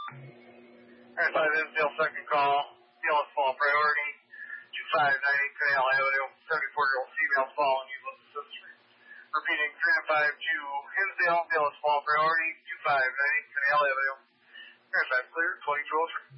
5 Hinsdale, second call. Female fall priority. 2598 Canal Avenue. 74-year-old female falling. You look assistant. Repeating 3 to 5 to Hinsdale. Female fall priority. 2598 Canal Avenue. 5 clear. 2203.